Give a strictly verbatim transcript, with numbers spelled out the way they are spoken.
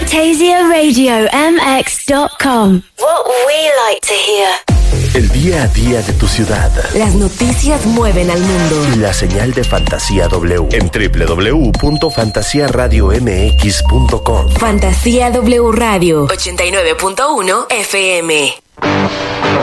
Fantasia Radio M X dot com. What we like to hear. El día a día de tu ciudad. Las noticias mueven al mundo. Y la señal de Fantasía W en doble u doble u doble u punto fantasía radio m x punto com. Fantasía W Radio ochenta y nueve punto uno F M.